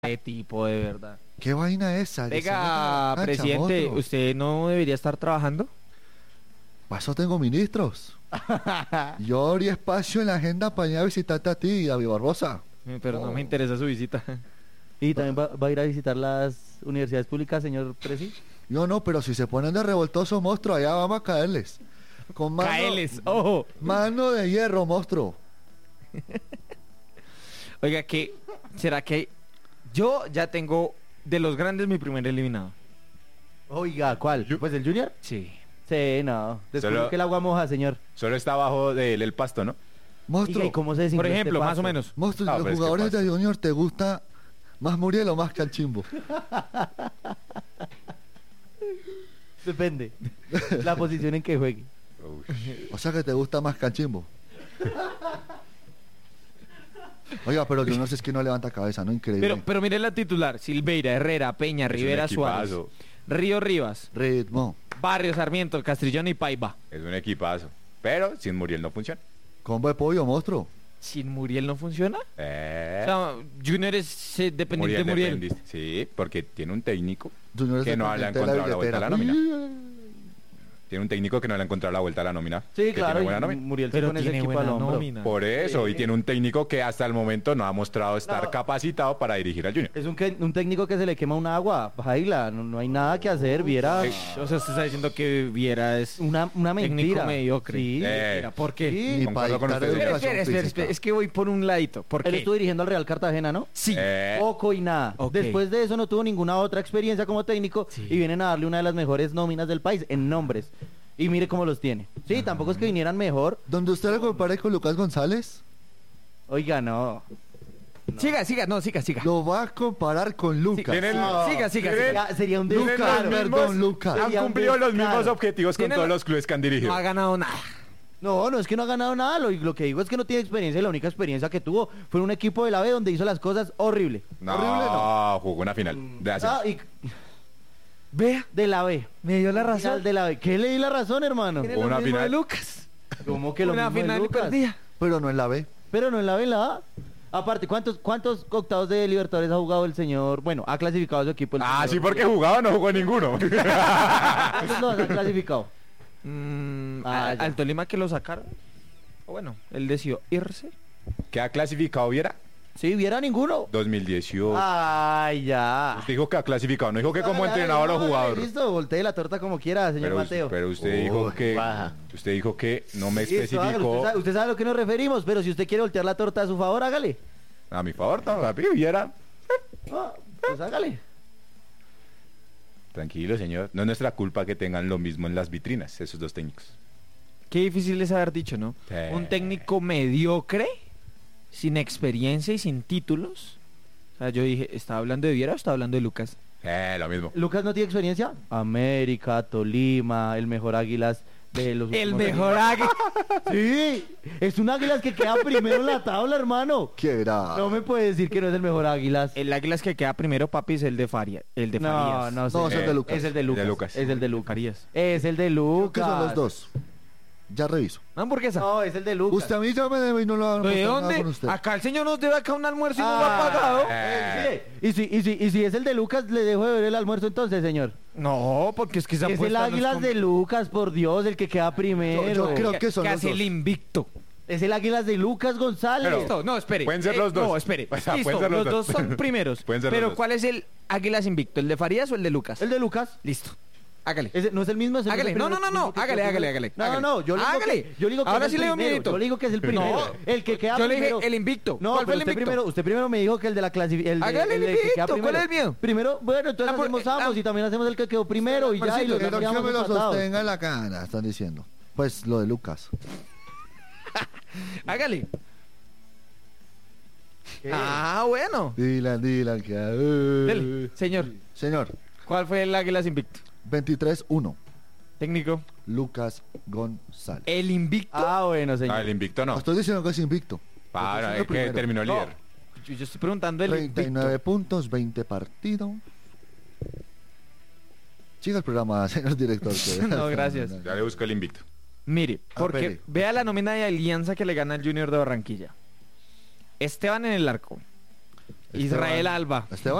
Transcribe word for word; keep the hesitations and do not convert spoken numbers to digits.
de tipo, de verdad. ¿Qué vaina es esa? Venga, presidente, ¿usted no debería estar trabajando? Paso tengo ministros. Yo abrí espacio en la agenda para ir a visitarte a ti, David Barbosa. Pero no, no me interesa su visita. ¿Y también va, va a ir a visitar las universidades públicas, señor Presi? Yo no, pero si se ponen de revoltoso monstruo, allá vamos a caerles. Con mano, Caerles, ojo. Mano de hierro, monstruo. Oiga, ¿qué? ¿Será que yo ya tengo de los grandes mi primer eliminado? Oiga, ¿cuál? ¿Pues el Junior? Sí. Sí, no. Descubrió Solo- que el agua moja, señor. Solo está abajo de él el pasto, ¿no? Monstruo, Oiga, ¿y cómo se desinfló Por este ejemplo, más pasto? o menos. monstruo, Ah, ¿los pero es que jugadores pasa. de Junior te gusta más Muriel o más Canchimbo? Depende. La posición en que juegue. O sea que te gusta más Canchimbo. Oiga, pero Junior es que no levanta cabeza, ¿no? Increíble. Pero, pero miren la titular: Silveira, Herrera, Peña, Es un Rivera, Suárez, equipazo. Río Rivas, Ritmo. Barrio Sarmiento, Castrillón y Paiva. Es un equipazo. Pero sin Muriel no funciona. Combo de pollo, monstruo. ¿Sin Muriel no funciona? Eh, O sea, Junior es eh, dependiente de Muriel. dependiste. Sí, porque tiene un técnico Junior es que no le ha dependiente de encontrado la vuelta a la nómina. billetera. Tiene un técnico que no le ha encontrado la vuelta a la nómina. Sí, que claro. Tiene y buena nómina. Muriel se Pero con ese tiene equipo buena al hombro. nómina. Por eso, y tiene un técnico que hasta el momento no ha mostrado estar No. capacitado para dirigir al Junior. Es un, que- un técnico que se le quema un agua. Baila, no, no hay nada que hacer. Viera O sea, usted está diciendo que Viera es una, una técnico mentira. mediocre. Sí. Eh, Mira, ¿por qué? Sí. Ni Concuerdo con para usted, dictar señor. Espera, espera, educación espera, física. espera, es que voy por un ladito. ¿Por Él qué? estuvo dirigiendo al Real Cartagena, ¿no? Sí. Eh, Poco y nada. Ok. Después de eso no tuvo ninguna otra experiencia como técnico Sí. y vienen a darle una de las mejores nóminas del país en nombres. Y mire cómo los tiene. Sí, tampoco es que vinieran mejor. Donde usted lo compare con Lucas González, Oiga, no. Siga, siga, no, siga, siga. lo va a comparar con Lucas. Tienen- No. Siga, siga, Tienen- siga. Sería, sería un tienen Lucas, descaro. los perdón, mismos- Lucas. Han Sería un cumplido los descaro. mismos objetivos con Tienen todos lo- los clubes que han No dirigido. ha ganado nada. No, no es que no ha ganado nada. Lo, lo que digo es que no tiene experiencia y la única experiencia que tuvo fue en un equipo de la B donde hizo las cosas horrible. No, Horrible no. jugó una final de hace. Ah, y Vea, de la B. me dio la Final razón. de la B. ¿Qué le di la razón, hermano? Tiene Una lo mismo final. de Lucas. ¿Cómo que lo Una mismo de final y Lucas? perdía. Pero no en la B. Pero no en la B, en la A. Aparte, ¿cuántos, ¿cuántos octavos de Libertadores ha jugado el señor? Bueno, ha clasificado a su equipo el Ah, señor. sí, porque jugaba, no jugó ninguno. ¿Cuántos los ha clasificado? Mm, Ah, a- ya. al Tolima que lo sacaron. O bueno, él decidió irse. ¿Qué ha clasificado Viera? Sí, viera ninguno. dos mil dieciocho. Ay, ya. Usted dijo que ha clasificado, no dijo que como Ay, ay, entrenador no, o jugador. Listo, voltee la torta como quiera, señor Pero, Mateo. pero usted dijo Uy, que baja. usted dijo que no me Listo, hágalo. especificó usted, sabe, usted sabe a lo que nos referimos, pero si usted quiere voltear la torta a su favor, hágale. a mi favor, no, papi, Viera. Ah, pues hágale. Tranquilo, señor. No es nuestra culpa que tengan lo mismo en las vitrinas esos dos técnicos. Qué difícil es haber dicho, ¿no? Sí. Un técnico mediocre, sin experiencia y sin títulos. O sea, yo dije, ¿estaba hablando de Viera o estaba hablando de Lucas? Eh, lo mismo. Lucas no tiene experiencia. América, Tolima, el mejor Águilas de los El últimos mejor años. águila. Sí, es un Águilas que queda primero en la tabla, hermano. ¿Qué era? No me puede decir que no es el mejor Águilas. El Águilas que queda primero, papi, es el de Faria, el de No, Farías. no, No, sé. es el de Lucas. Es el de Lucas. de Lucas. Es el de Lucas. Farías. Es el de Creo Lucas. que son los dos. Ya reviso. ¿Una hamburguesa? No, es el de Lucas. Usted a mí ya me debe y no lo ha ¿De nada con dónde? usted. Acá el señor nos debe acá un almuerzo y no lo ha Ah, pagado. eh, mire, y si, y, si, y si es el de Lucas, le dejo de ver el almuerzo entonces, señor. No, porque es que esa Es el apuesta no Águilas con- de Lucas, por Dios, el que queda primero. Yo- yo creo que son los hace dos. el invicto. Es el Águilas de Lucas González. Pero- Listo, no, espere. Pueden ser Eh, los dos. No, espere. O sea, Listo, pueden ser los, los dos dos. son primeros. Pueden ser los Pero dos. ¿cuál es el Águilas invicto? ¿El de Farías o el de Lucas? El de Lucas. Listo. Hágale. Ese- no es el mismo. Es el Hágale. mismo No, no, no, primero- no. que- Hágale, que- hágale, hágale. No, no, hágale. no. Yo le digo Hágale. que, yo le digo que Ahora es sí el le doy primero. miedito. Yo le digo que es el primero. No. El que queda Yo le primero. dije el invicto. No, ¿Cuál fue pero el usted invicto? primero, usted primero me dijo que el de la clasificación. Hágale el el de que queda invicto, ¿cuál primero. es el mío? Primero, bueno, entonces Ah, por- almorzamos ah. y también hacemos el que quedó primero y ya, y Marcelo, los Pero que quedamos me lo empatados. sostenga en la cara, están diciendo. Pues lo de Lucas. Hágale. ¿Qué? Ah, bueno. Dylan, Dylan, que... Dele, señor. Señor, ¿Cuál fue el Águilas invicto? veintitrés uno. Técnico. Lucas González. El invicto. Ah, bueno, señor. Ah, el invicto no. Estoy diciendo que es invicto. Para, Estoy es que diciendo primero. terminó No. líder. Yo, yo estoy preguntando el treinta y nueve invicto. puntos, veinte partidos. Siga el programa, señor director. que- No, gracias. Ya le busco el invicto. Mire, porque Apele. vea la nómina de Alianza que le gana el Junior de Barranquilla. Esteban en el arco. Israel Alba. Esteban.